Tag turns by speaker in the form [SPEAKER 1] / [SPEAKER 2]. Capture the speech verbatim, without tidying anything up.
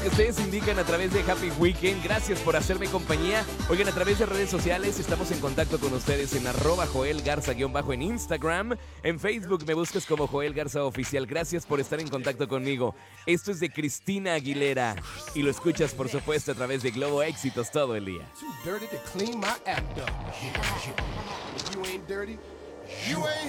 [SPEAKER 1] que ustedes indican a través de Happy Weekend. Gracias por hacerme compañía. Oigan, a través de redes sociales estamos en contacto con ustedes en arroba Joel Garza-bajo en Instagram. En Facebook me buscas como Joel Garza Oficial. Gracias por estar en contacto conmigo. Esto es de Cristina Aguilera y lo escuchas, por supuesto, a través de Globo Éxitos todo el día.
[SPEAKER 2] Too dirty to clean my act up. You ain't dirty, you ain't